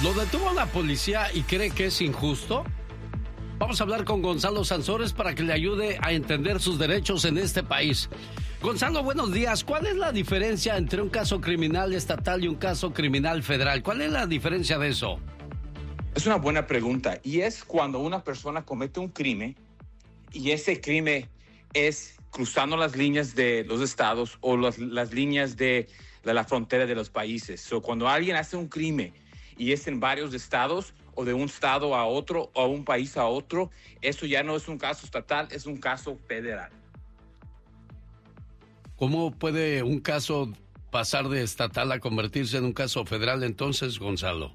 ¿Lo detuvo la policía y cree que es injusto? Vamos a hablar con Gonzalo Sansores para que le ayude a entender sus derechos en este país. Gonzalo, buenos días. ¿Cuál es la diferencia entre un caso criminal estatal y un caso criminal federal? ¿Cuál es la diferencia de eso? Es una buena pregunta, y es cuando una persona comete un crimen y ese crimen es cruzando las líneas de los estados o las líneas de la frontera de los países. Cuando alguien hace un crimen y es en varios estados o de un estado a otro o un país a otro, eso ya no es un caso estatal, es un caso federal. ¿Cómo puede un caso pasar de estatal a convertirse en un caso federal entonces, Gonzalo?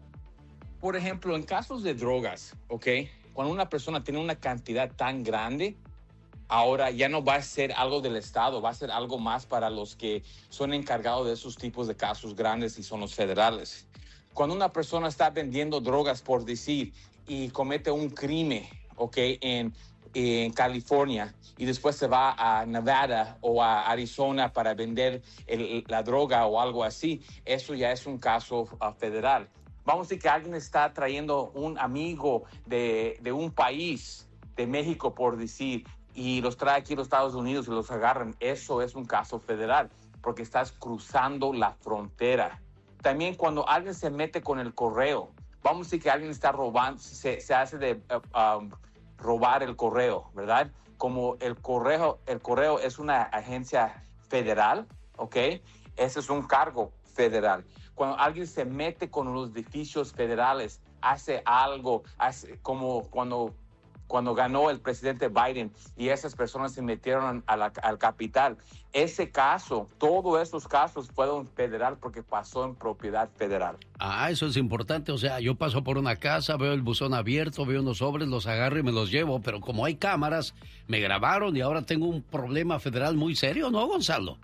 Por ejemplo, en casos de drogas, ¿ok? Cuando una persona tiene una cantidad tan grande, ahora ya no va a ser algo del Estado, va a ser algo más para los que son encargados de esos tipos de casos grandes y son los federales. Cuando una persona está vendiendo drogas, por decir, y comete un crimen, ¿ok? En California y después se va a Nevada o a Arizona para vender la droga o algo así, eso ya es un caso federal. Vamos a decir que alguien está trayendo un amigo de un país, de México por decir, y los trae aquí a los Estados Unidos y los agarran. Eso es un caso federal porque estás cruzando la frontera. También cuando alguien se mete con el correo, vamos a decir que alguien está robando, se hace de robar el correo, ¿verdad? Como el correo es una agencia federal, ¿ok? Ese es un cargo federal. Cuando alguien se mete con los edificios federales, hace algo, como cuando ganó el presidente Biden y esas personas se metieron al capital. Ese caso, todos esos casos fueron federal porque pasó en propiedad federal. Ah, eso es importante. O sea, yo paso por una casa, veo el buzón abierto, veo unos sobres, los agarro y me los llevo. Pero como hay cámaras, me grabaron y ahora tengo un problema federal muy serio, ¿no, Gonzalo?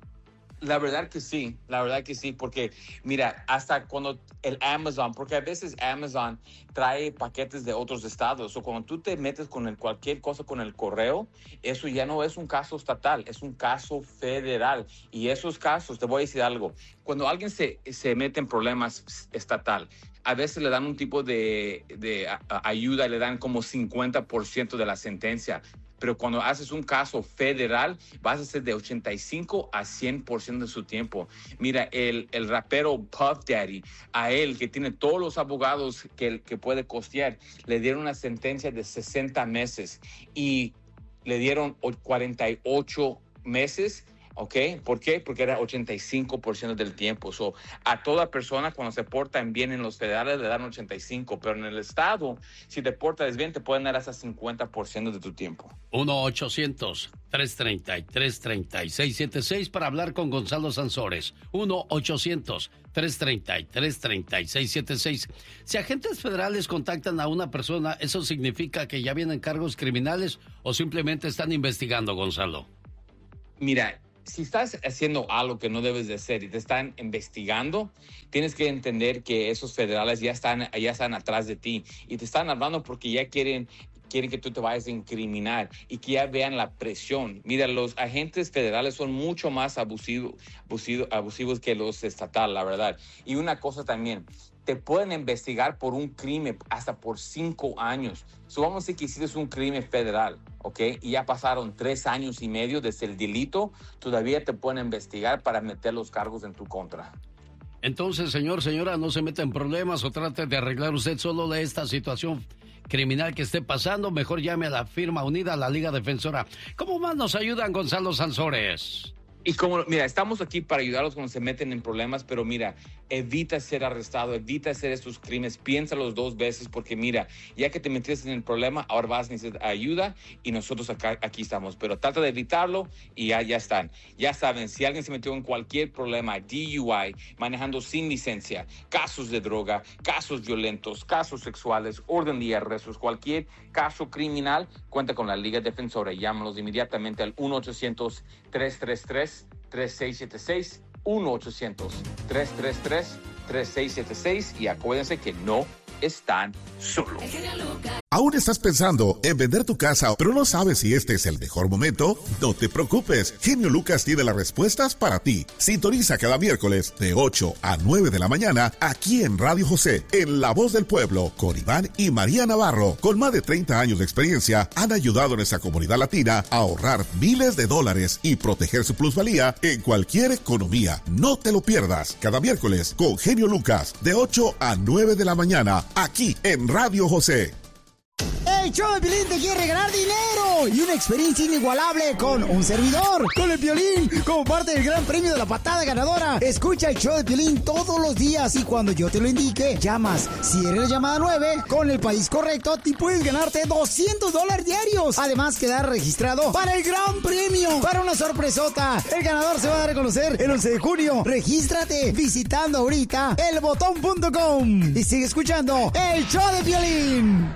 La verdad que sí, porque mira, hasta cuando el Amazon, porque a veces Amazon trae paquetes de otros estados, o cuando tú te metes con cualquier cosa con el correo, eso ya no es un caso estatal, es un caso federal. Y esos casos, te voy a decir algo, cuando alguien se mete en problemas estatal, a veces le dan un tipo de ayuda, le dan como 50% de la sentencia. Pero cuando haces un caso federal, vas a hacer de 85 a 100% de su tiempo. Mira, el rapero Puff Daddy, a él que tiene todos los abogados que puede costear, le dieron una sentencia de 60 meses y le dieron 48 meses. ¿Ok? ¿Por qué? Porque era 85% del tiempo. A toda persona cuando se portan bien en los federales le dan 85%, pero en el estado, si te portas bien, te pueden dar hasta 50% de tu tiempo. 1-800-333-3676 para hablar con Gonzalo Sansores. 1-800-333-3676. Si agentes federales contactan a una persona, ¿eso significa que ya vienen cargos criminales o simplemente están investigando, Gonzalo? Mira, si estás haciendo algo que no debes de hacer y te están investigando, tienes que entender que esos federales ya están atrás de ti y te están hablando porque ya quieren que tú te vayas a incriminar y que ya vean la presión. Mira, los agentes federales son mucho más abusivos que los estatales, la verdad. Y una cosa también, te pueden investigar por un crimen hasta por 5 años. Vamos a decir que hiciste un crimen federal, ¿ok? Y ya pasaron 3 años y medio desde el delito, todavía te pueden investigar para meter los cargos en tu contra. Entonces, señora, no se meta en problemas o trate de arreglar usted solo de esta situación criminal que esté pasando. Mejor llame a la firma unida, a la Liga Defensora. ¿Cómo más nos ayudan, Gonzalo Sansores? Y mira, estamos aquí para ayudarlos cuando se meten en problemas, pero mira, evita ser arrestado, evita hacer estos crímenes, piénsalos 2 veces, porque mira, ya que te metiste en el problema, ahora vas a necesitar ayuda y nosotros aquí estamos. Pero trata de evitarlo y ya están. Ya saben, si alguien se metió en cualquier problema, DUI, manejando sin licencia, casos de droga, casos violentos, casos sexuales, orden de arrestos, cualquier caso criminal, cuenta con la Liga Defensora. Llámalos inmediatamente al 1-800-333-3676, 1-800-333-3676 y acuérdense que no están solos. ¿Aún estás pensando en vender tu casa, pero no sabes si este es el mejor momento? No te preocupes, Genio Lucas tiene las respuestas para ti. Sintoniza cada miércoles de 8 a 9 de la mañana aquí en Radio José, en La Voz del Pueblo, con Iván y María Navarro. Con más de 30 años de experiencia, han ayudado a nuestra comunidad latina a ahorrar miles de dólares y proteger su plusvalía en cualquier economía. No te lo pierdas, cada miércoles con Genio Lucas, de 8 a 9 de la mañana, aquí en Radio José. El show de Piolín te quiere ganar dinero y una experiencia inigualable con un servidor, con el Piolín, como parte del gran premio de la patada ganadora. Escucha el show de Piolín todos los días y cuando yo te lo indique, llamas. Si eres la llamada 9, con el país correcto, te puedes ganarte $200 diarios. Además, quedar registrado para el gran premio, para una sorpresota. El ganador se va a dar a conocer el 11 de junio. Regístrate visitando ahorita elbotón.com y sigue escuchando el show de Piolín.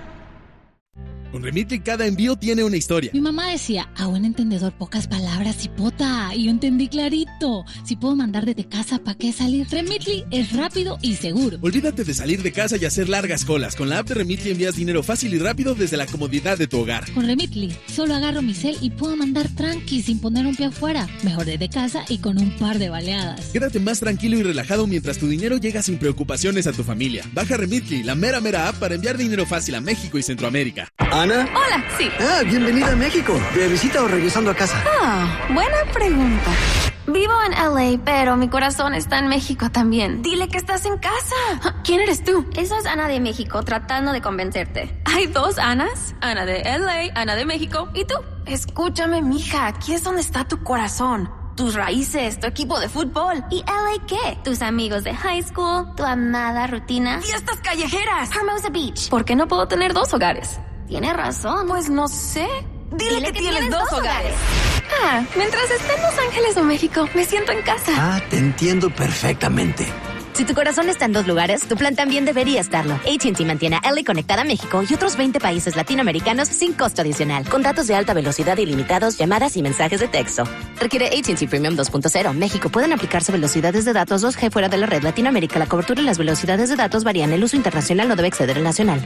Con Remitly cada envío tiene una historia. Mi mamá decía, a buen entendedor pocas palabras, hipota. Y yo entendí clarito. Si puedo mandar desde casa, ¿para qué salir? Remitly es rápido y seguro. Olvídate de salir de casa y hacer largas colas. Con la app de Remitly envías dinero fácil y rápido desde la comodidad de tu hogar. Con Remitly solo agarro mi cel y puedo mandar tranqui sin poner un pie afuera. Mejor desde casa y con un par de baleadas. Quédate más tranquilo y relajado mientras tu dinero llega sin preocupaciones a tu familia. Baja Remitly, la mera app para enviar dinero fácil a México y Centroamérica. ¿Ana? Hola, sí. Bienvenida a México. ¿De visita o regresando a casa? Buena pregunta. Vivo en LA, pero mi corazón está en México también. Dile que estás en casa. ¿Quién eres tú? Eso es Ana de México, tratando de convencerte. Hay dos Anas. Ana de LA, Ana de México. ¿Y tú? Escúchame, mija. Aquí es donde está tu corazón. Tus raíces, tu equipo de fútbol. ¿Y LA qué? Tus amigos de high school, tu amada rutina. ¡Fiestas callejeras! Hermosa Beach. ¿Por qué no puedo tener dos hogares? Tienes razón. Pues no sé. Dile que tienes dos hogares. Mientras esté en Los Ángeles o México, me siento en casa. Te entiendo perfectamente. Si tu corazón está en dos lugares, tu plan también debería estarlo. AT&T mantiene a LA conectada a México y otros 20 países latinoamericanos sin costo adicional. Con datos de alta velocidad ilimitados, llamadas y mensajes de texto. Requiere AT&T Premium 2.0. México. Pueden aplicarse velocidades de datos 2G fuera de la red. Latinoamérica. La cobertura y las velocidades de datos varían. El uso internacional no debe exceder el nacional.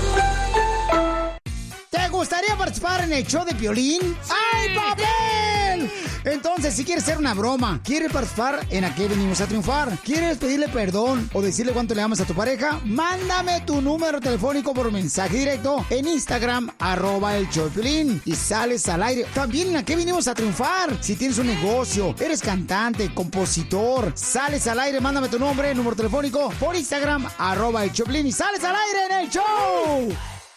¿Te gustaría participar en el show de Piolín? ¡Ay, papel! Entonces, si quieres hacer una broma, quieres participar en ¿A qué venimos a triunfar? ¿Quieres pedirle perdón o decirle cuánto le amas a tu pareja? Mándame tu número telefónico por mensaje directo en Instagram, @el show de Piolín, y sales al aire. También en ¿A qué venimos a triunfar? Si tienes un negocio, eres cantante, compositor, sales al aire, mándame tu nombre, número telefónico por Instagram, @el show de Piolín, y sales al aire en el show.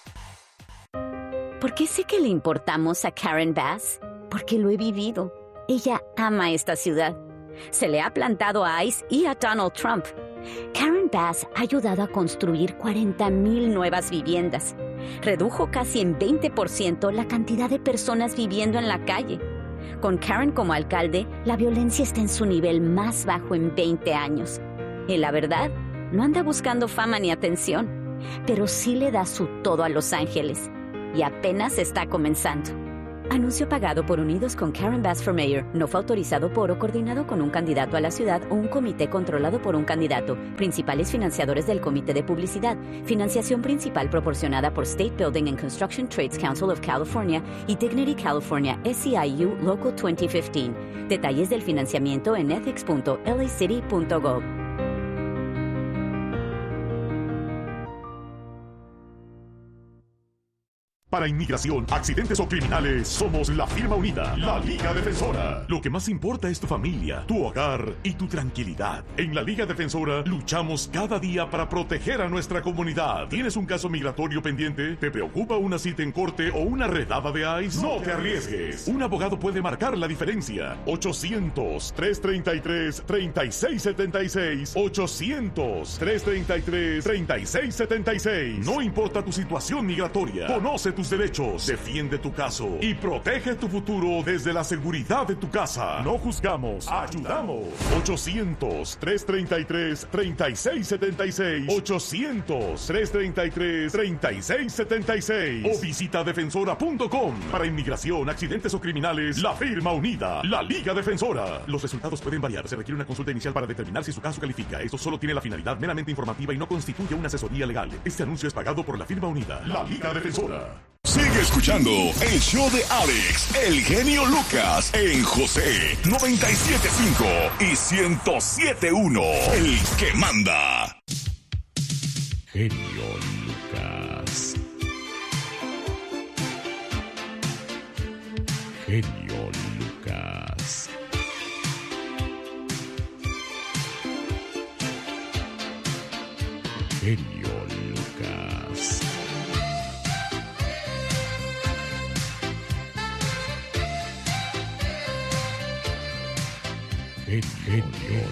¿Por qué sé que le importamos a Karen Bass? Porque lo he vivido. Ella ama esta ciudad. Se le ha plantado a ICE y a Donald Trump. Karen Bass ha ayudado a construir 40,000 nuevas viviendas. Redujo casi en 20% la cantidad de personas viviendo en la calle. Con Karen como alcalde, la violencia está en su nivel más bajo en 20 años. Y la verdad, no anda buscando fama ni atención, pero sí le da su todo a Los Ángeles. Y apenas está comenzando. Anuncio pagado por Unidos con Karen Bass for Mayor. No fue autorizado por o coordinado con un candidato a la ciudad o un comité controlado por un candidato. Principales financiadores del comité de publicidad. Financiación principal proporcionada por State Building and Construction Trades Council of California y Dignity California SEIU Local 2015. Detalles del financiamiento en ethics.lacity.gov. Para inmigración, accidentes o criminales, somos la firma unida, la Liga Defensora. Lo que más importa es tu familia, tu hogar y tu tranquilidad. En la Liga Defensora luchamos cada día para proteger a nuestra comunidad. ¿Tienes un caso migratorio pendiente? ¿Te preocupa una cita en corte o una redada de ICE? No te arriesgues. Un abogado puede marcar la diferencia. 800-333-3676. 800-333-3676. No importa tu situación migratoria. Conoce tus tus derechos, defiende tu caso y protege tu futuro desde la seguridad de tu casa. No juzgamos, ayudamos. 800-333-3676. 800-333-3676. O visita defensora.com. Para inmigración, accidentes o criminales, la firma unida, la Liga Defensora. Los resultados pueden variar. Se requiere una consulta inicial para determinar si su caso califica. Esto solo tiene la finalidad meramente informativa y no constituye una asesoría legal. Este anuncio es pagado por la firma unida, la Liga Defensora. Sigue escuchando el show de Alex, el genio Lucas, en José 97.5 y 107.1, el que manda. Genio Lucas. Genio Lucas. Genio Lucas. Genio